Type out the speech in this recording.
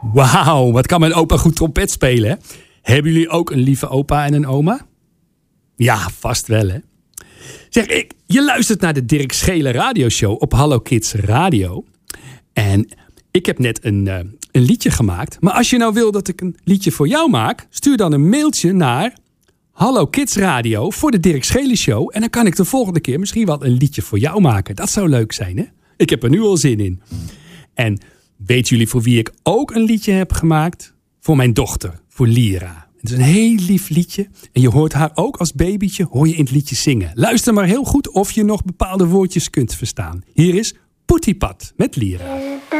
Wauw, wat kan mijn opa goed trompet spelen, hè? Hebben jullie ook een lieve opa en een oma? Ja, vast wel, hè? Zeg, je luistert naar de Dirk Schelen radioshow op Hallo Kids Radio. En ik heb net een liedje gemaakt. Maar als je nou wil dat ik een liedje voor jou maak, stuur dan een mailtje naar Hallo Kids Radio voor de Dirk Schelen Show. En dan kan ik de volgende keer misschien wel een liedje voor jou maken. Dat zou leuk zijn, hè? Ik heb er nu al zin in. En weten jullie voor wie ik ook een liedje heb gemaakt? Voor mijn dochter, voor Lira. Het is een heel lief liedje. En je hoort haar ook als babytje, hoor je in het liedje zingen. Luister maar heel goed of je nog bepaalde woordjes kunt verstaan. Hier is Poetiepat met Lira.